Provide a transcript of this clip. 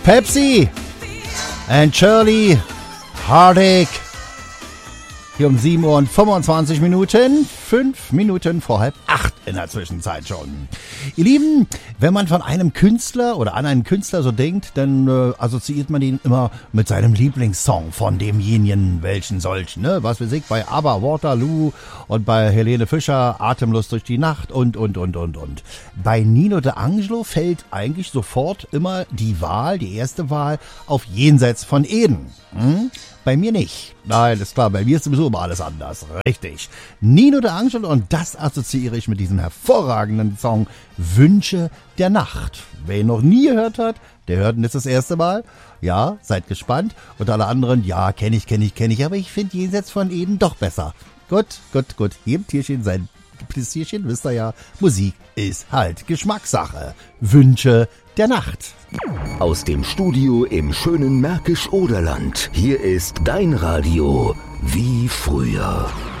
Pepsi and Shirley, Heartache. Hier um 7 Uhr und 25 Minuten, 5 Minuten vor 7:30 in der Zwischenzeit schon. Ihr Lieben, wenn man von einem Künstler oder an einen Künstler so denkt, dann assoziiert man ihn immer mit seinem Lieblingssong von demjenigen, welchen solchen, ne? Was weiß ich, bei ABBA, Waterloo und bei Helene Fischer, Atemlos durch die Nacht und. Bei Nino D'Angelo fällt eigentlich sofort immer die erste Wahl auf Jenseits von Eden. Bei mir nicht. Nein, ist klar, bei mir ist sowieso immer alles anders. Richtig. Nino D'Angelo, und das assoziiere ich mit diesem hervorragenden Song Wünsche der Nacht. Wer ihn noch nie gehört hat, der hört ihn jetzt das erste Mal. Ja, seid gespannt. Und alle anderen, ja, kenne ich, aber ich finde Jenseits von Eden doch besser. Gut. Jedem Tierchen sein Pläsierchen, wisst ihr ja, Musik ist halt Geschmackssache. Wünsche der Nacht. Aus dem Studio im schönen Märkisch-Oderland. Hier ist dein Radio wie früher.